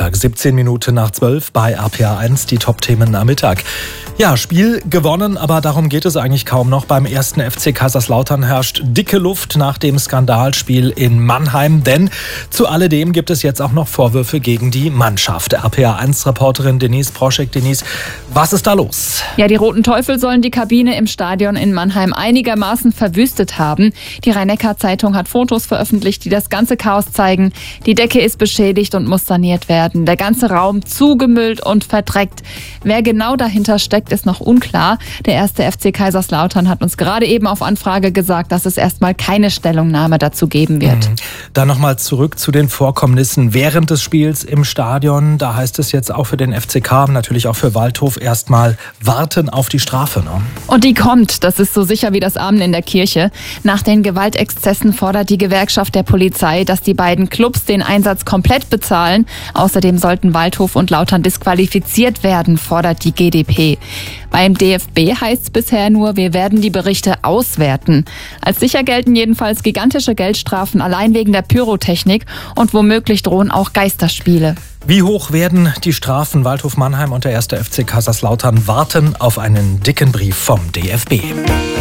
Mittag, 17 Minuten nach 12 bei RPA1, die Top-Themen am Mittag. Ja, Spiel gewonnen, aber darum geht es eigentlich kaum noch. Beim 1. FC Kaiserslautern herrscht dicke Luft nach dem Skandalspiel in Mannheim, denn zu alledem gibt es jetzt auch noch Vorwürfe gegen die Mannschaft. RPA1-Reporterin Denise Proschek. Denise, was ist da los? Ja, die Roten Teufel sollen die Kabine im Stadion in Mannheim einigermaßen verwüstet haben. Die Rhein-Neckar-Zeitung hat Fotos veröffentlicht, die das ganze Chaos zeigen. Die Decke ist beschädigt und muss saniert werden. Der ganze Raum zugemüllt und verdreckt. Wer genau dahinter steckt, ist noch unklar. Der 1. FC Kaiserslautern hat uns gerade eben auf Anfrage gesagt, dass es erstmal keine Stellungnahme dazu geben wird. Dann nochmal zurück zu den Vorkommnissen während des Spiels im Stadion. Da heißt es jetzt auch für den FCK, natürlich auch für Waldhof, erstmal warten auf die Strafe. Ne? Und die kommt, das ist so sicher wie das Amen in der Kirche. Nach den Gewaltexzessen fordert die Gewerkschaft der Polizei, dass die beiden Clubs den Einsatz komplett bezahlen. Außerdem sollten Waldhof und Lautern disqualifiziert werden, fordert die GdP. Beim DFB heißt es bisher nur, wir werden die Berichte auswerten. Als sicher gelten jedenfalls gigantische Geldstrafen allein wegen der Pyrotechnik und womöglich drohen auch Geisterspiele. Wie hoch werden die Strafen? Waldhof Mannheim und der 1. FC Kaiserslautern warten auf einen dicken Brief vom DFB.